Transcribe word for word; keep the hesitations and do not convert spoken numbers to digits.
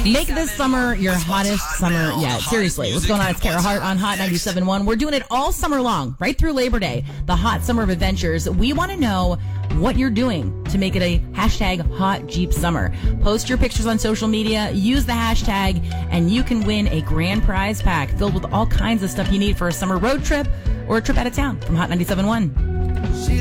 Make this summer your hottest summer yet. Seriously, what's going on? It's Kara Hart on Hot ninety-seven point one. We're doing it all summer long, right through Labor Day. The hot summer of adventures. We want to know what you're doing to make it a hashtag hot Jeep summer. Post your pictures on social media, use the hashtag, and you can win a grand prize pack filled with all kinds of stuff you need for a summer road trip or a trip out of town from Hot ninety-seven point one.